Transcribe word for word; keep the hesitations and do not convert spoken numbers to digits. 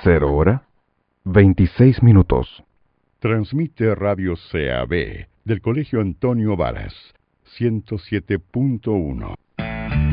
Cero hora, veintiséis minutos. Transmite Radio C A B del Colegio Antonio Varas, ciento siete punto uno.